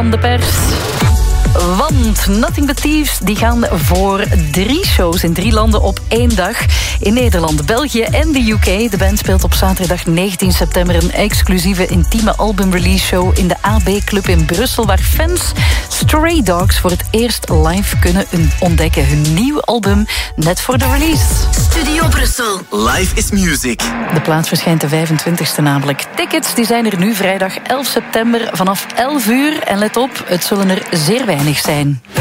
van de pers. Want Nothing But Thieves die gaan voor 3 shows in 3 landen op 1 dag. In Nederland, België en de UK. De band speelt op zaterdag 19 september... een exclusieve intieme albumrelease show in de AB Club in Brussel... waar fans Stray Dogs voor het eerst live kunnen ontdekken. Hun nieuw album net voor de release. Studio Brussel. Live is music. De plaat verschijnt de 25e namelijk. Tickets die zijn er nu vrijdag 11 september vanaf 11 uur. En let op, het zullen er zeer weinig zijn.